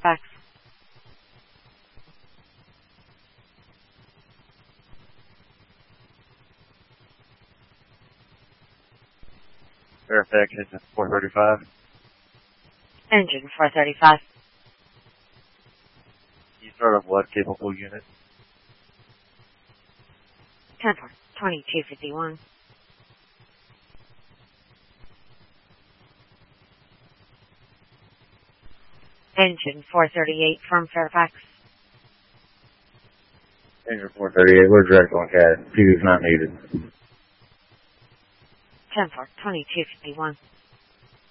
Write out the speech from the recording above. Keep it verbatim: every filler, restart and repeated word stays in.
Fairfax. Fairfax, engine four thirty-five. Engine four thirty-five. You start up what capable unit? ten four, twenty-two fifty-one. Engine four thirty-eight from Fairfax. Engine four thirty-eight, we're direct on C A D. P is not needed. ten four, twenty-two fifty-one.